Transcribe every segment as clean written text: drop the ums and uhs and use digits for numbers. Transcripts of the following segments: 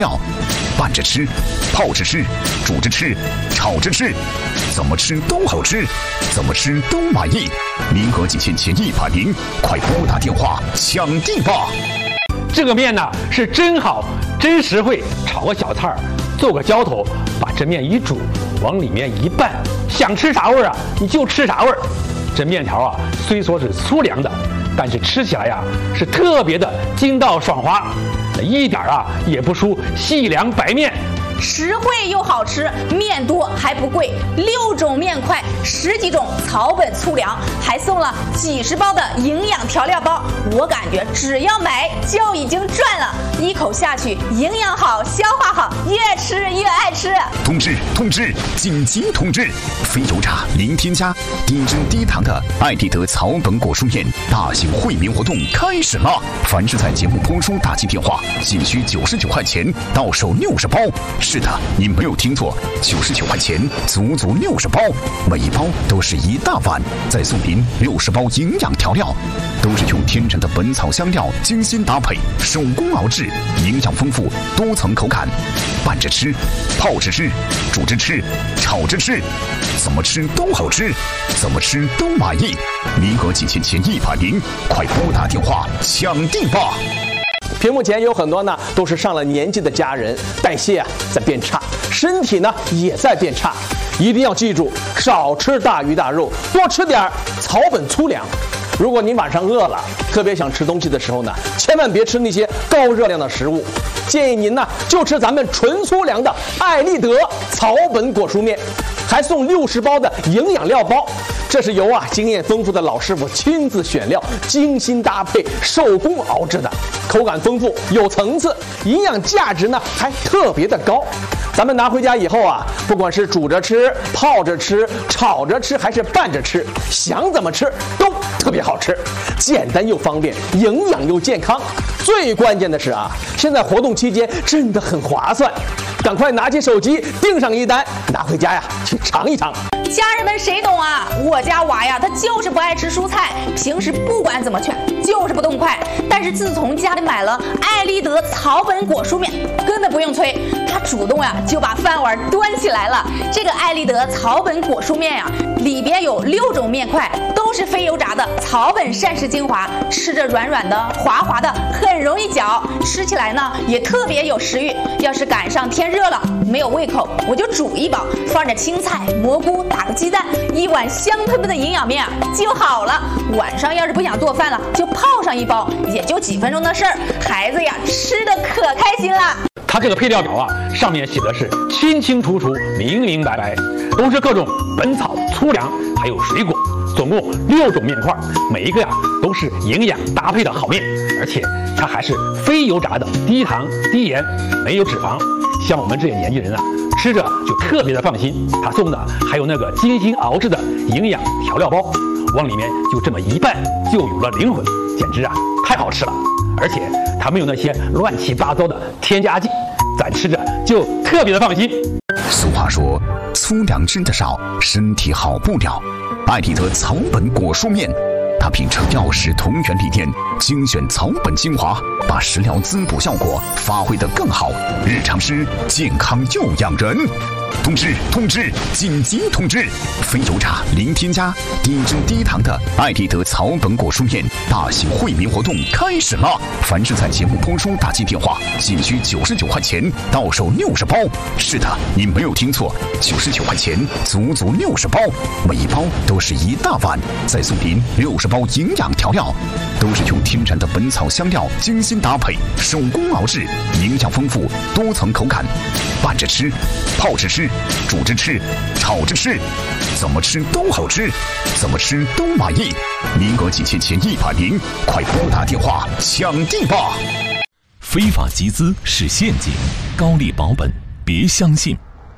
料，拌着吃，泡着吃，煮着吃，炒着吃，怎么吃都好吃，怎么吃都满意。名额仅限前100名，快拨打电话抢订吧！ 这个面呢是真好，真实惠，炒个小菜儿，做个浇头，把这面一煮，往里面一拌，想吃啥味儿啊，你就吃啥味儿。这面条啊，虽说是粗粮的，但是吃起来呀是特别的筋道爽滑，一点啊也不输细粮白面。 实惠又好吃，面多还不贵，6种面块，10几种草本粗粮，还送了几十包的营养调料包。我感觉只要买就已经赚了，一口下去，营养好，消化好，越吃越爱吃。 通知，紧急通知！非油炸零添加、低脂低糖的爱立德草本果蔬面大型惠民活动开始了！凡是在节目播出打进电话，仅需99块钱，到手60包。是的，你没有听错，99块钱，足足60包，每一包都是一大碗，再送您60包营养调料，都是用天然的本草香料精心搭配，手工熬制，营养丰富，多层口感，拌着吃，泡着吃，煮着吃，炒着吃，怎么吃都好吃，怎么吃都满意。名额仅限前100名，快拨打电话抢订吧！ 屏幕前有很多呢，都是上了年纪的家人，代谢啊在变差，身体呢也在变差，一定要记住，少吃大鱼大肉，多吃点草本粗粮。如果您晚上饿了，特别想吃东西的时候呢，千万别吃那些高热量的食物，建议您呢就吃咱们纯粗粮的爱立德草本果蔬面，还送60包的营养料包。这是由经验丰富的老师傅亲自选料，精心搭配，手工熬制的，口感丰富，有层次，营养价值呢还特别的高。咱们拿回家以后不管是煮着吃、泡着吃、炒着吃，还是拌着吃，想怎么吃都特别好吃，简单又方便，营养又健康。最关键的是现在活动期间真的很划算，赶快拿起手机订上一单，拿回家去尝一尝。 家人们谁懂啊？我家娃他就是不爱吃蔬菜，平时不管怎么劝就是不动筷。但是自从家里买了爱立德草本果蔬面，根本不用催，他主动就把饭碗端起来了。这个爱立德草本果蔬面里边有6种面块，都是非油炸的草本膳食精华，吃着软软的、滑滑的，很容易嚼，吃起来呢也特别有食欲。要是赶上天热了没有胃口，我就煮一包，放着青菜、蘑菇，打个鸡蛋，一碗香喷喷的营养面就好了。晚上要是不想做饭了，就泡上一包，也就几分钟的事儿，孩子吃的可开心了。 它这个配料表上面写的是清清楚楚、明明白白，都是各种本草粗粮，还有水果，总共6种面块，每一个都是营养搭配的好面，而且它还是非油炸的，低糖低盐，没有脂肪。像我们这些年纪人吃着就特别的放心。他送的还有那个精心熬制的营养调料包，往里面就这么一拌，就有了灵魂，简直太好吃了。而且它没有那些乱七八糟的添加剂，咱吃着就特别的放心。 俗话说，粗粮吃得少，身体好不了。爱立德草本果蔬面，它秉承药食同源理念，精选草本精华，把食疗滋补效果发挥得更好，日常吃健康又养人。通知，紧急通知！非油炸零添加、低脂低糖的爱立德草本果蔬面大型惠民活动开始了！凡是在节目播出打进电话，仅需99块钱，到手60包。是的，你没有听错，99块钱，足足60包，每一包都是一大碗，再送您60包营养调料，都是用天然的本草香料精心搭配，手工熬制，营养丰富，多层口感，拌着吃，泡着吃，煮着吃，炒着吃，怎么吃都好吃，怎么吃都满意。名额仅限前100名，快拨打电话抢订吧！ 非法集资是陷阱，高利保本别相信。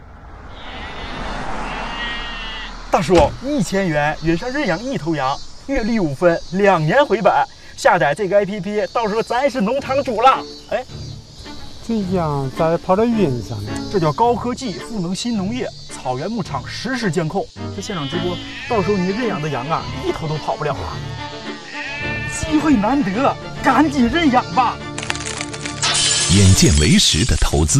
大叔，1000元约上认养1头羊，月利5分，2年回本。下载这个 APP， 到时候咱是农场主了。哎， 这羊咋跑到云上了？ 这叫高科技赋能新农业，草原牧场实时监控。这现场直播，到时候你认养的羊1头都跑不了了。机会难得，赶紧认养吧！ 眼见为实的投资。